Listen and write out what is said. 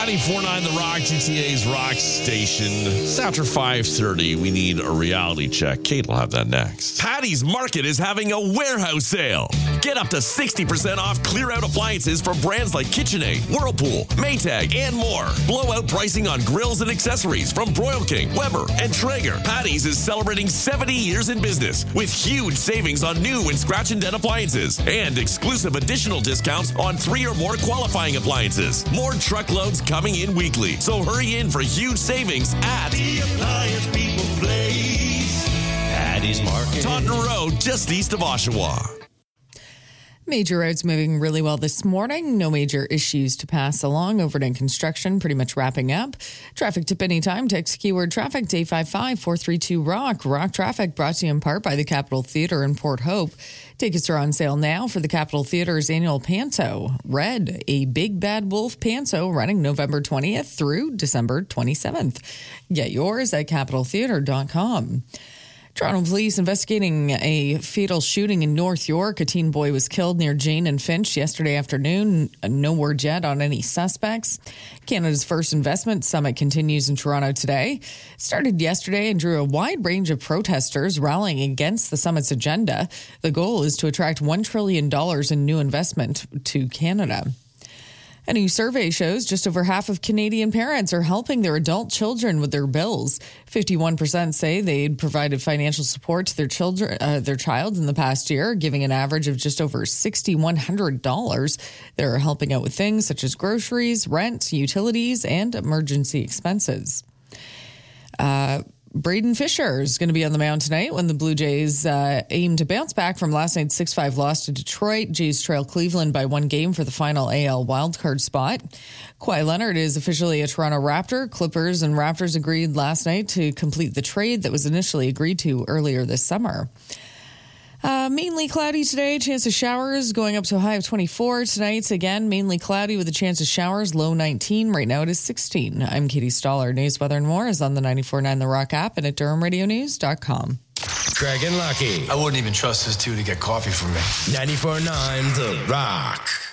94.9 The Rock, GTA's rock station. It's after 5:30. We need a reality check. Kate will have that next. Patty's Market is having a warehouse sale. Get up to 60% off clear-out appliances from brands like KitchenAid, Whirlpool, Maytag, and more. Blowout pricing on grills and accessories from Broil King, Weber, and Traeger. Patty's is celebrating 70 years in business with huge savings on new and scratch and dent appliances and exclusive additional discounts on 3 or more qualifying appliances. More truckloads coming in weekly. So hurry in for huge savings at The Appliance People Place. Patty's Market. Taunton Road, just east of Oshawa. Major roads moving really well this morning. No major issues to pass along. Overnight construction pretty much wrapping up. Traffic tip anytime. Text keyword traffic to 855-432-ROCK. Rock traffic brought to you in part by the Capitol Theatre in Port Hope. Tickets are on sale now for the Capitol Theatre's annual Panto. Red, a Big Bad Wolf Panto running November 20th through December 27th. Get yours at capitoltheatre.com. Toronto police investigating a fatal shooting in North York. A teen boy was killed near Jane and Finch yesterday afternoon. No word yet on any suspects. Canada's first investment summit continues in Toronto today. It started yesterday and drew a wide range of protesters rallying against the summit's agenda. The goal is to attract $1 trillion in new investment to Canada. A new survey shows just over half of Canadian parents are helping their adult children with their bills. 51% say they'd provided financial support to their child in the past year, giving an average of just over $6,100. They're helping out with things such as groceries, rent, utilities, and emergency expenses. Braden Fisher is going to be on the mound tonight when the Blue Jays aim to bounce back from last night's 6-5 loss to Detroit. Jays trail Cleveland by 1 game for the final AL wildcard spot. Kawhi Leonard is officially a Toronto Raptor. Clippers and Raptors agreed last night to complete the trade that was initially agreed to earlier this summer. Mainly cloudy today, chance of showers going up to a high of 24. Tonight, again, mainly cloudy with a chance of showers, low 19. Right now it is 16. I'm Katie Stoller. News, weather, and more is on the 94.9 The Rock app and at DurhamRadioNews.com. Craig and Lucky. I wouldn't even trust this two to get coffee from me. 94.9 The Rock.